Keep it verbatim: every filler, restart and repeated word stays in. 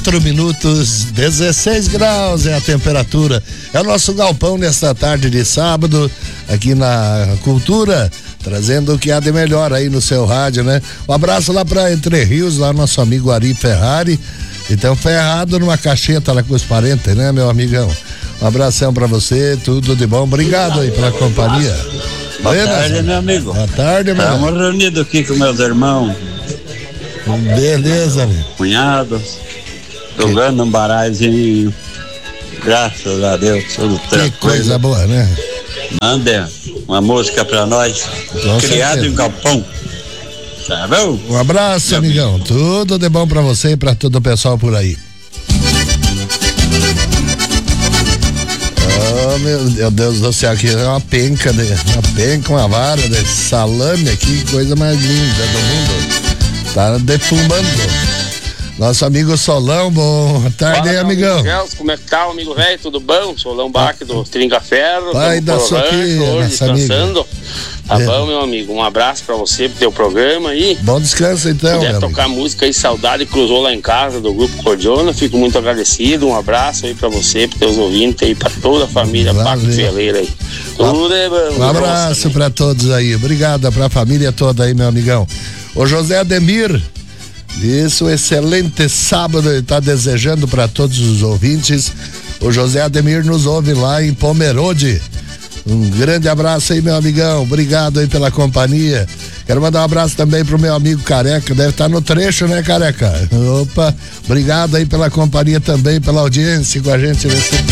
quatro minutos, dezesseis graus é a temperatura. É o nosso galpão nesta tarde de sábado, aqui na Cultura, trazendo o que há de melhor aí no seu rádio, né? Um abraço lá pra Entre Rios, lá nosso amigo Ari Ferrari. Então, ferrado numa cacheta lá com os parentes, né, meu amigão? Um abração pra você, tudo de bom. Obrigado aí pela companhia. Boa Oi, tarde, mas... meu amigo. Boa tarde, meu amigo. Estamos reunidos aqui com meus irmãos. Beleza, meu. Cunhados. Jogando um baralhozinho. Graças a Deus, tudo tranquilo. Que coisa boa, né? Mande uma música pra nós. Com Criado certeza. Em galpão. Tá bom? Um abraço, meu amigão. Amigo. Tudo de bom pra você e pra todo o pessoal por aí. Oh, meu Deus do céu, aqui é uma penca, de, uma penca, uma vara de salame aqui, coisa mais linda do mundo. Tá defumando. Nosso amigo Solão, boa tarde, Fala, aí, amigão. Amigo como é que tá, amigo velho? Tudo bom? Solão Baque do Trinca Ferro. Pai da sua hoje, descansando. Tá é. bom, meu amigo? Um abraço pra você, pro teu programa aí. Bom descanso, então. Puder tocar amigo. Música aí, Saudade Cruzou Lá em Casa, do Grupo Cordiona. Fico muito agradecido. Um abraço aí pra você, pros teus ouvintes aí, pra toda a família Paco Ferreira aí. Tudo é bom. Um abraço nossa, pra todos aí. Obrigado pra família toda aí, meu amigão. O José Ademir. Isso, excelente sábado, ele está desejando para todos os ouvintes. O José Ademir nos ouve lá em Pomerode. Um grande abraço aí, meu amigão. Obrigado aí pela companhia. Quero mandar um abraço também pro meu amigo Careca, deve estar no trecho, né, Careca? Opa, obrigado aí pela companhia também, pela audiência com a gente nesse